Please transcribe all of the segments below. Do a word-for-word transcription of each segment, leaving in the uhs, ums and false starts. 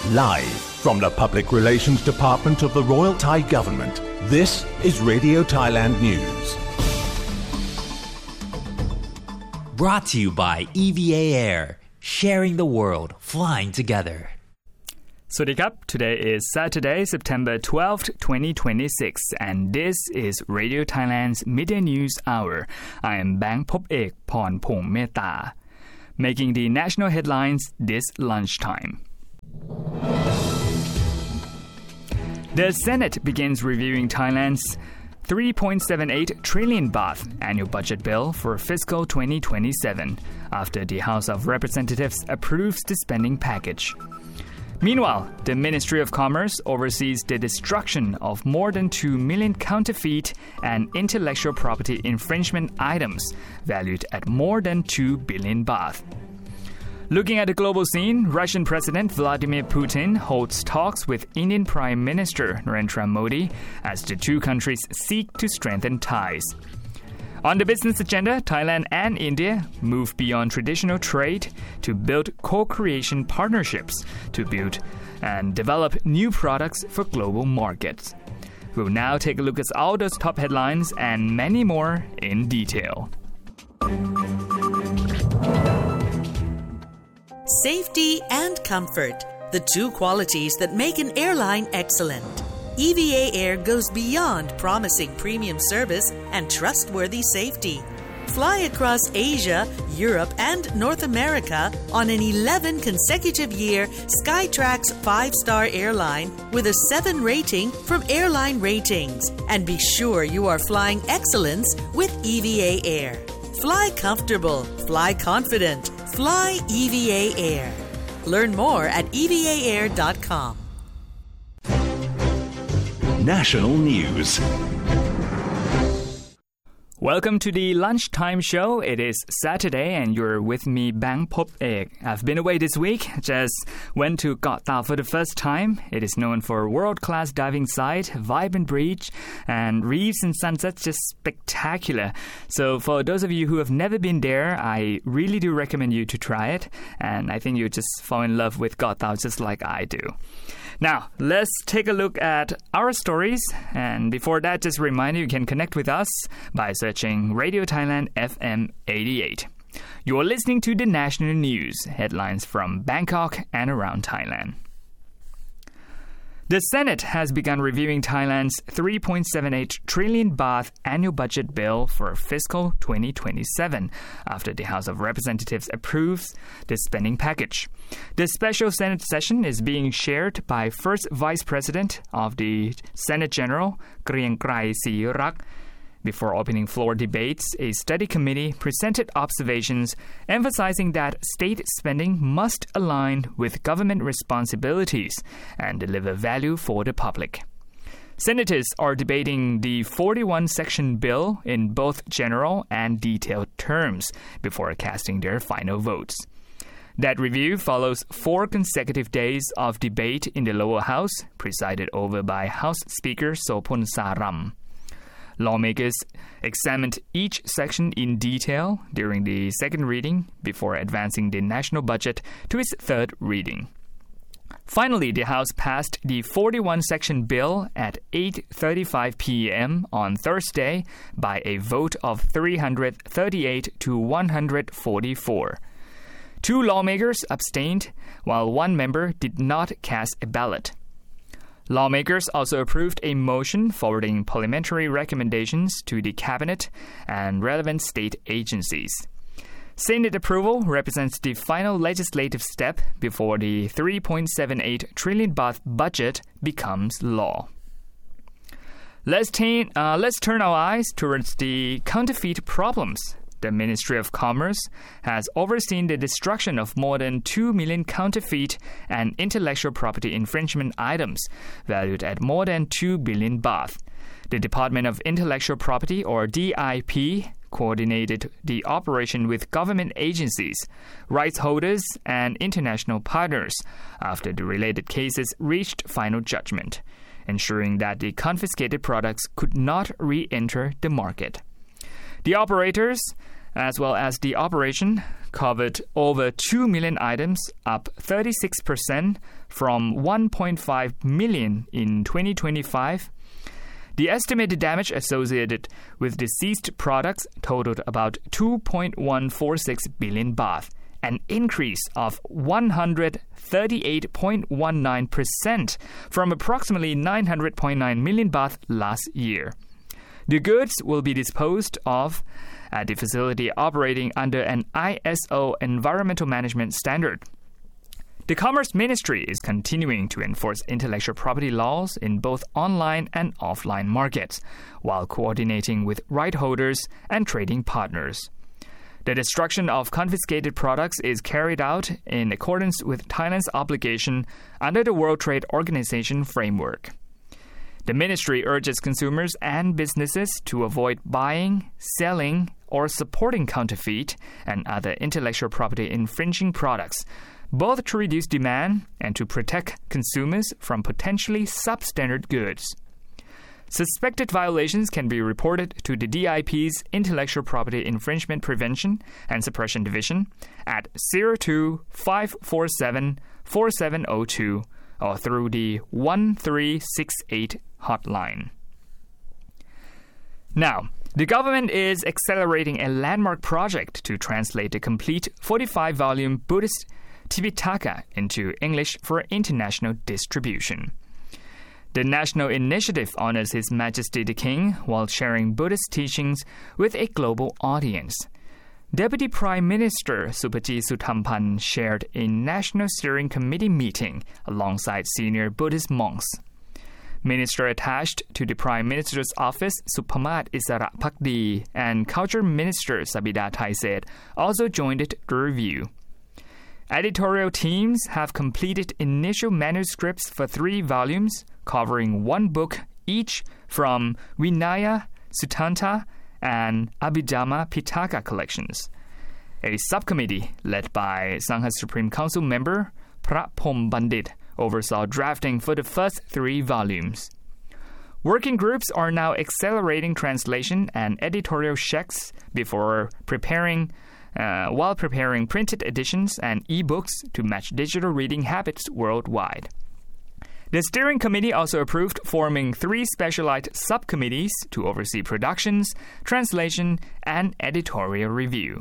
Live from the Public Relations Department of the Royal Thai Government, this is Radio Thailand News. Brought to you by อี วี เอ Air, sharing the world, flying together. สวัสดีครับ Today is Saturday, September twelfth, twenty twenty-six, and this is Radio Thailand's Midday News Hour. I am Bang Phop-ek Pornphong Meta, making the national headlines this lunchtime. The Senate begins reviewing Thailand's three point seven eight trillion baht annual budget bill for fiscal twenty twenty-seven after the House of Representatives approves the spending package. Meanwhile, the Ministry of Commerce oversees the destruction of more than two million counterfeit and intellectual property infringement items valued at more than two billion baht. Looking at the global scene, Russian President Vladimir Putin holds talks with Indian Prime Minister Narendra Modi as the two countries seek to strengthen ties. On the business agenda, Thailand and India move beyond traditional trade to build co-creation partnerships to build and develop new products for global markets. We'll now take a look at all those top headlines and many more in detail. Safety and comfort, the two qualities that make an airline excellent. E V A Air goes beyond promising premium service and trustworthy safety. Fly across Asia, Europe, and North America on an eleven consecutive year Skytrax five-star airline with a seven rating from Airline Ratings. And be sure you are flying excellence with E V A Air. Fly comfortable, fly confident, fly E V A Air. Learn more at e v a air dot com. National News. Welcome to the Lunchtime Show. It is Saturday and you're with me, Bang Phop-ek. I've been away this week, just went to Koh Tao for the first time. It is known for world-class diving site, vibrant beach, and reefs and sunsets just spectacular. So for those of you who have never been there, I really do recommend you to try it. And I think you'll just fall in love with Koh Tao just like I do. Now, let's take a look at our stories. And before that, just a reminder, you can connect with us by searching Radio Thailand F M eighty-eight. You're listening to the national news, headlines from Bangkok and around Thailand. The Senate has begun reviewing Thailand's three point seven eight trillion baht annual budget bill for fiscal twenty twenty-seven after the House of Representatives approves the spending package. The special Senate session is being chaired by First Vice President of the Senate General, Griangkrai Srirak. Before opening floor debates, a study committee presented observations emphasizing that state spending must align with government responsibilities and deliver value for the public. Senators are debating the forty-one section bill in both general and detailed terms before casting their final votes. That review follows four consecutive days of debate in the lower house, presided over by House Speaker Sopon Saram. Lawmakers examined each section in detail during the second reading before advancing the national budget to its third reading. Finally, the House passed the forty-one section bill at eight thirty-five p.m. on Thursday by a vote of three hundred thirty-eight to one hundred forty-four. Two lawmakers abstained, while one member did not cast a ballot. Lawmakers also approved a motion forwarding parliamentary recommendations to the cabinet and relevant state agencies. Senate approval represents the final legislative step before the three point seven eight trillion baht budget becomes law. Let's, t- uh, let's turn our eyes towards the counterfeit problems. The Ministry of Commerce has overseen the destruction of more than two million counterfeit and intellectual property infringement items valued at more than two billion baht. The Department of Intellectual Property, or D I P, coordinated the operation with government agencies, rights holders, and international partners after the related cases reached final judgment, ensuring that the confiscated products could not re-enter the market. The operators, as well as the operation, covered over two million items, up thirty-six percent from one point five million in twenty twenty-five. The estimated damage associated with deceased products totaled about two point one four six billion baht, an increase of one hundred thirty-eight point one nine percent from approximately nine hundred point nine million baht last year. The goods will be disposed of at the facility operating under an I S O environmental management standard. The Commerce Ministry is continuing to enforce intellectual property laws in both online and offline markets, while coordinating with right holders and trading partners. The destruction of confiscated products is carried out in accordance with Thailand's obligation under the World Trade Organization framework. The ministry urges consumers and businesses to avoid buying, selling, or supporting counterfeit and other intellectual property infringing products, both to reduce demand and to protect consumers from potentially substandard goods. Suspected violations can be reported to the D I P's Intellectual Property Infringement Prevention and Suppression Division at zero two five four seven four seven zero two or through the one three six eight hotline. Now, the government is accelerating a landmark project to translate the complete forty-five volume Buddhist Tipitaka into English for international distribution. The national initiative honors His Majesty the King while sharing Buddhist teachings with a global audience. Deputy Prime Minister Supajit Suthampan shared a National Steering Committee meeting alongside senior Buddhist monks. Minister attached to the Prime Minister's office, Supamat Isara Phakdi, and Culture Minister Sabida Thaiset also joined the review. Editorial teams have completed initial manuscripts for three volumes, covering one book each from Vinaya, Sutanta, and Abhidhamma Pitaka collections. A subcommittee led by Sangha Supreme Council member Prapom Bandit oversaw drafting for the first three volumes. Working groups are now accelerating translation and editorial checks before preparing Uh, while preparing printed editions and e-books to match digital reading habits worldwide. The steering committee also approved forming three specialized subcommittees to oversee productions, translation, and editorial review.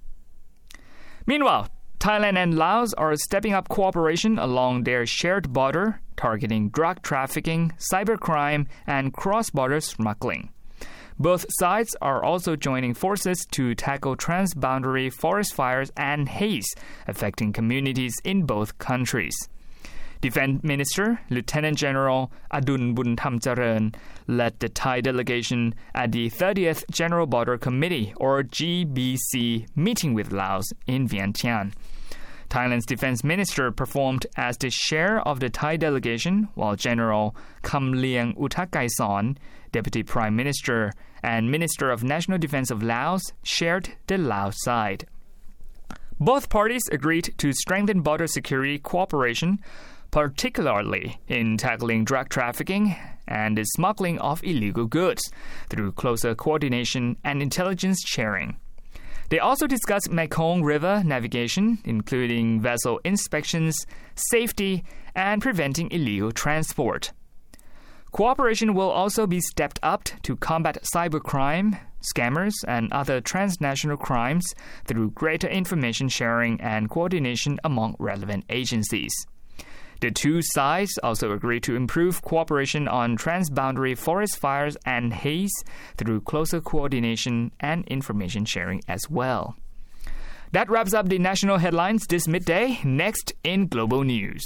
Meanwhile, Thailand and Laos are stepping up cooperation along their shared border, targeting drug trafficking, cybercrime, and cross-border smuggling. Both sides are also joining forces to tackle transboundary forest fires and haze affecting communities in both countries. Defense Minister Lieutenant General Adun Buntamcharan led the Thai delegation at the thirtieth General Border Committee, or G B C, meeting with Laos in Vientiane. Thailand's defense minister performed as the chair of the Thai delegation, while General Kamliang Uthakaison, Deputy Prime Minister and Minister of National Defense of Laos, shared the Laos side. Both parties agreed to strengthen border security cooperation, particularly in tackling drug trafficking and the smuggling of illegal goods, through closer coordination and intelligence sharing. They also discussed Mekong River navigation, including vessel inspections, safety, and preventing illegal transport. Cooperation will also be stepped up to combat cybercrime, scammers, and other transnational crimes through greater information sharing and coordination among relevant agencies. The two sides also agreed to improve cooperation on transboundary forest fires and haze through closer coordination and information sharing as well. That wraps up the national headlines this midday. Next in Global News.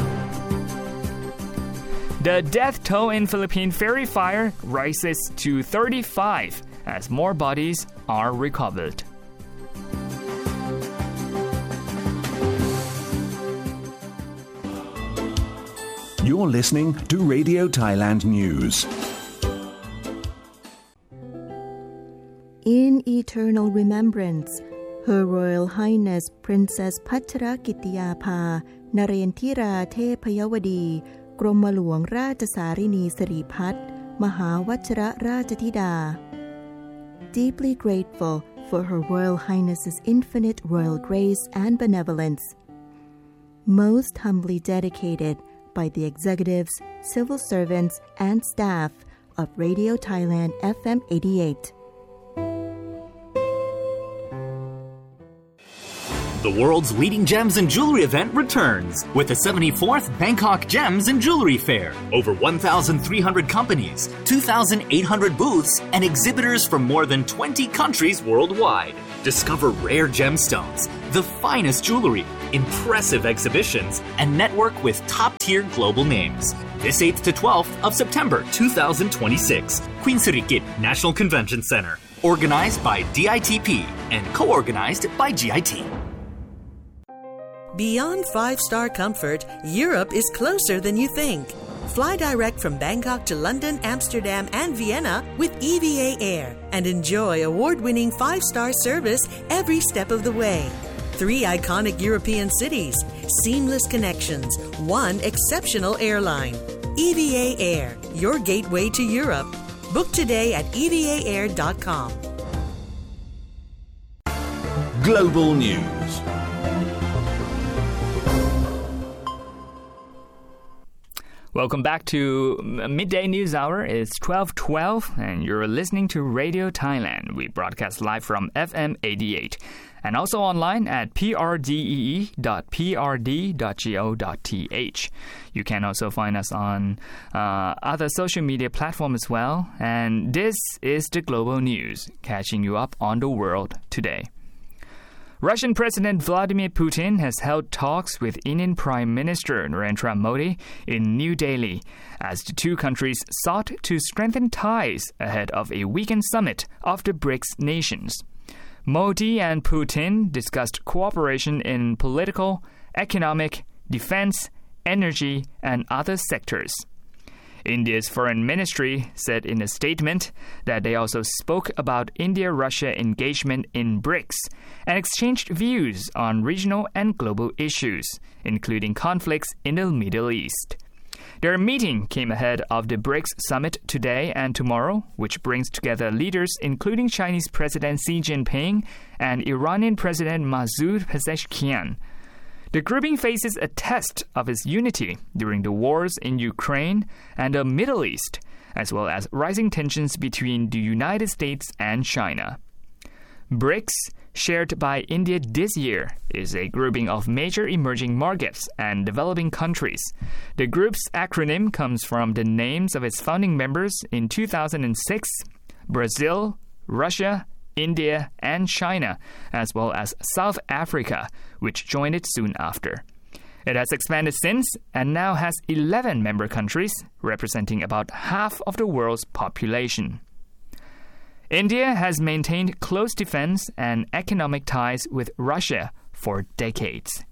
The death toll in Philippine ferry fire rises to thirty-five as more bodies are recovered. You're listening to Radio Thailand News. In eternal remembrance, Her Royal Highness Princess Pachrakitiyapha Narendra Thepayawadi กรมหลวงราชสารินีสิริพัฒน์มหาวชิรราชธิดา Deeply grateful for Her Royal Highness's infinite royal grace and benevolence. Most humbly dedicated by the executives, civil servants, and staff of Radio Thailand F M eighty-eight. The world's leading gems and jewelry event returns with the seventy-fourth Bangkok Gems and Jewelry Fair. Over one thousand three hundred companies, two thousand eight hundred booths, and exhibitors from more than twenty countries worldwide. Discover rare gemstones, the finest jewelry, impressive exhibitions, and network with top-tier global names. This eighth to twelfth of September two thousand twenty-six, Queen Sirikit National Convention Center. Organized by D I T P and co-organized by G I T. Beyond five-star comfort, Europe is closer than you think. Fly direct from Bangkok to London, Amsterdam, and Vienna with E V A Air and enjoy award-winning five-star service every step of the way. Three iconic European cities, seamless connections, one exceptional airline. E V A Air, your gateway to Europe. Book today at E V A air dot com. Global News. Welcome back to Midday News Hour. It's twelve twelve and you're listening to Radio Thailand. We broadcast live from F M eighty-eight and also online at p r d e e dot p r d dot go dot t h. You can also find us on uh, other social media platforms as well. And this is the Global News, catching you up on the world today. Russian President Vladimir Putin has held talks with Indian Prime Minister Narendra Modi in New Delhi as the two countries sought to strengthen ties ahead of a weekend summit of the BRICS nations. Modi and Putin discussed cooperation in political, economic, defense, energy, and other sectors. India's foreign ministry said in a statement that they also spoke about India-Russia engagement in BRICS and exchanged views on regional and global issues, including conflicts in the Middle East. Their meeting came ahead of the BRICS summit today and tomorrow, which brings together leaders including Chinese President Xi Jinping and Iranian President Masoud Pezeshkian. The grouping faces a test of its unity during the wars in Ukraine and the Middle East, as well as rising tensions between the United States and China. BRICS, shared by India this year, is a grouping of major emerging markets and developing countries. The group's acronym comes from the names of its founding members in two thousand six: Brazil, Russia, India, and China, as well as South Africa, which joined it soon after. It has expanded since and now has eleven member countries, representing about half of the world's population. India has maintained close defense and economic ties with Russia for decades.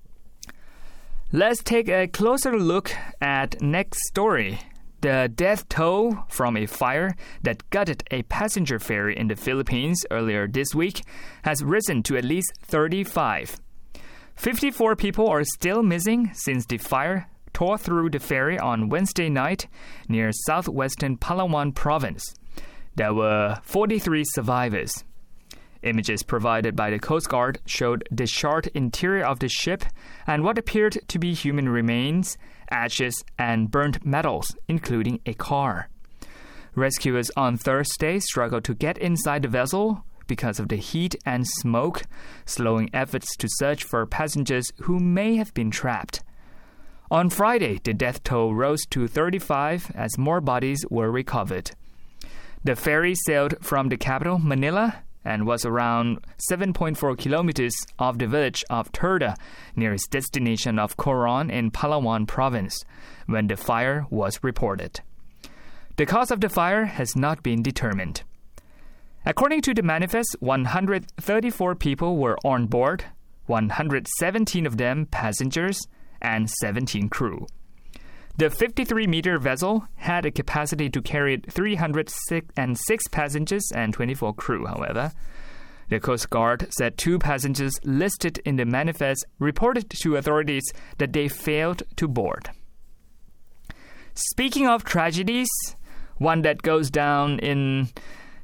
Let's take a closer look at next story. The death toll from a fire that gutted a passenger ferry in the Philippines earlier this week has risen to at least thirty-five. fifty-four people are still missing since the fire tore through the ferry on Wednesday night near southwestern Palawan province. There were forty-three survivors. Images provided by the Coast Guard showed the charred interior of the ship and what appeared to be human remains, ashes, and burnt metals, including a car. Rescuers on Thursday struggled to get inside the vessel because of the heat and smoke, slowing efforts to search for passengers who may have been trapped. On Friday, the death toll rose to thirty-five as more bodies were recovered. The ferry sailed from the capital, Manila, and was around seven point four kilometers off the village of Turda, near its destination of Coron in Palawan province, when the fire was reported. The cause of the fire has not been determined. According to the manifest, one hundred thirty-four people were on board, one hundred seventeen of them passengers, and seventeen crew. The fifty-three meter vessel had a capacity to carry three hundred six passengers and twenty-four crew, however. The Coast Guard said two passengers listed in the manifest reported to authorities that they failed to board. Speaking of tragedies, one that goes down in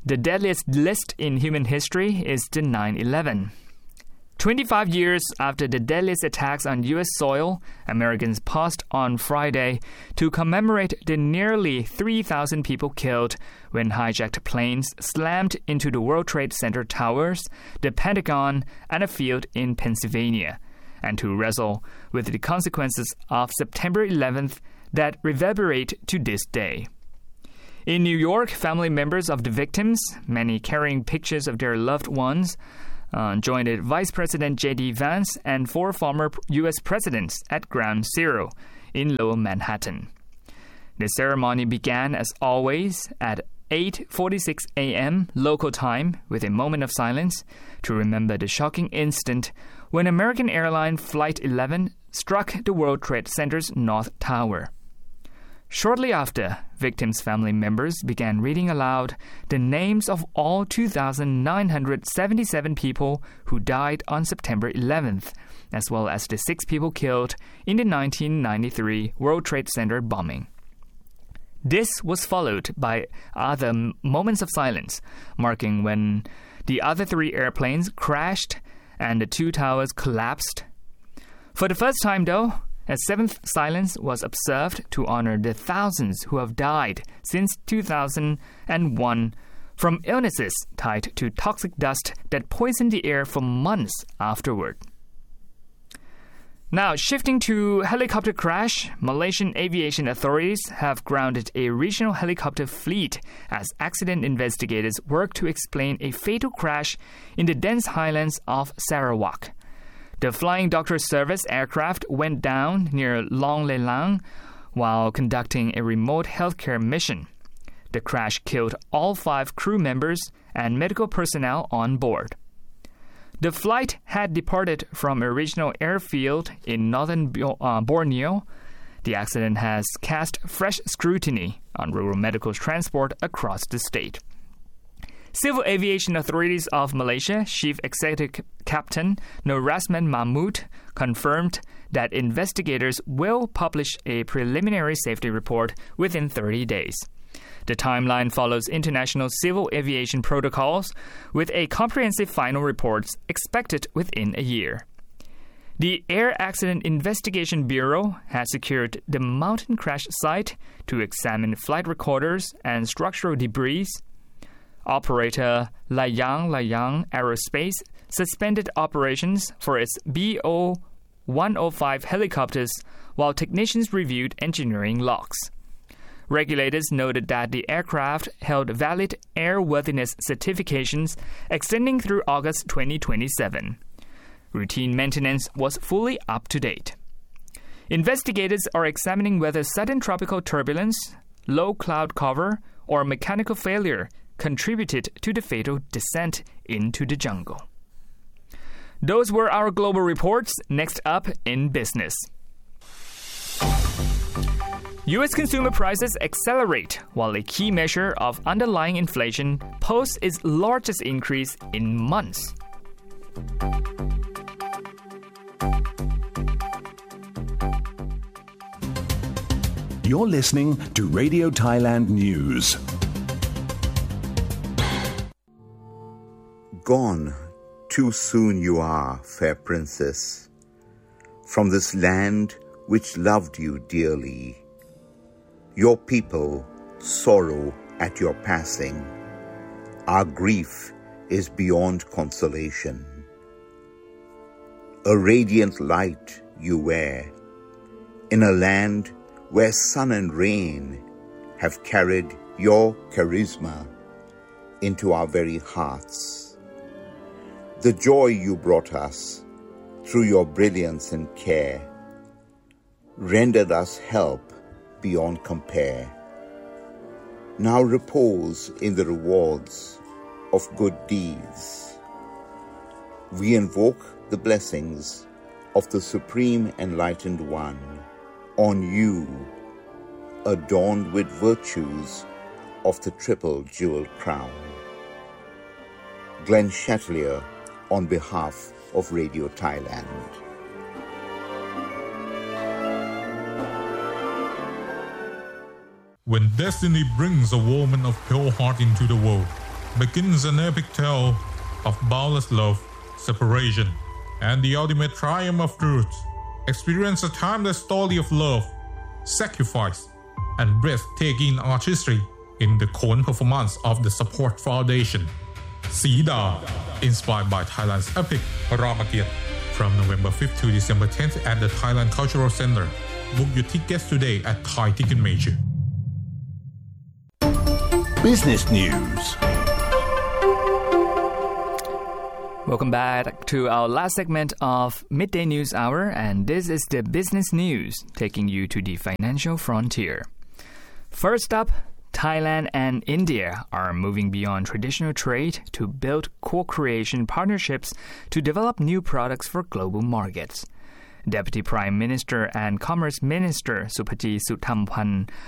The deadliest list in human history is the nine eleven. twenty-five years after the deadliest attacks on U S soil, Americans paused on Friday to commemorate the nearly three thousand people killed when hijacked planes slammed into the World Trade Center towers, the Pentagon, and a field in Pennsylvania, and to wrestle with the consequences of September eleventh that reverberate to this day. In New York, family members of the victims, many carrying pictures of their loved ones, Uh, joined Vice President J D Vance and four former U S presidents at Ground Zero in Lower Manhattan. The ceremony began, as always, at eight forty-six a.m. local time with a moment of silence to remember the shocking instant when American Airlines Flight eleven struck the World Trade Center's North Tower. Shortly after, victims' family members began reading aloud the names of all two thousand nine hundred seventy-seven people who died on September eleventh, as well as the six people killed in the nineteen ninety-three World Trade Center bombing. This was followed by other moments of silence, marking when the other three airplanes crashed and the two towers collapsed. For the first time, though, a seventh silence was observed to honor the thousands who have died since two thousand one from illnesses tied to toxic dust that poisoned the air for months afterward. Now, shifting to helicopter crash, Malaysian aviation authorities have grounded a regional helicopter fleet as accident investigators work to explain a fatal crash in the dense highlands of Sarawak. The Flying Doctor Service aircraft went down near Long Lelang while conducting a remote healthcare mission. The crash killed all five crew members and medical personnel on board. The flight had departed from a regional airfield in northern uh, Borneo. The accident has cast fresh scrutiny on rural medical transport across the state. Civil Aviation Authorities of Malaysia Chief Executive Captain Nur Rasman Mahmud confirmed that investigators will publish a preliminary safety report within thirty days. The timeline follows international civil aviation protocols, with a comprehensive final report expected within a year. The Air Accident Investigation Bureau has secured the mountain crash site to examine flight recorders and structural debris. Operator Layang Layang Aerospace suspended operations for its B O one oh five helicopters while technicians reviewed engineering logs. Regulators noted that the aircraft held valid airworthiness certifications extending through August twenty twenty-seven. Routine maintenance was fully up to date. Investigators are examining whether sudden tropical turbulence, low cloud cover, or mechanical failure contributed to the fatal descent into the jungle. Those were our global reports. Next up in business. U S consumer prices accelerate while a key measure of underlying inflation posts its largest increase in months. You're listening to Radio Thailand News. Gone, too soon you are, fair princess, from this land which loved you dearly. Your people sorrow at your passing. Our grief is beyond consolation. A radiant light you wear, in a land where sun and rain have carried your charisma into our very hearts. The joy you brought us through your brilliance and care rendered us help beyond compare. Now repose in the rewards of good deeds. We invoke the blessings of the Supreme Enlightened One on you, adorned with virtues of the triple jeweled crown. Glenn Chatelier on behalf of Radio Thailand. When destiny brings a woman of pure heart into the world, begins an epic tale of boundless love, separation, and the ultimate triumph of truth. Experience a timeless story of love, sacrifice, and breathtaking artistry in the Khon performance of the Support Foundation. Sida, inspired by Thailand's epic Ramakiat, from November fifth to December tenth at the Thailand Cultural Center. Book your tickets today at Thai Ticket Major. Business News. Welcome back to our last segment of Midday News Hour, and this is the business news taking you to the financial frontier. First up, Thailand and India are moving beyond traditional trade to build co-creation partnerships to develop new products for global markets. Deputy Prime Minister and Commerce Minister Supati Suthampan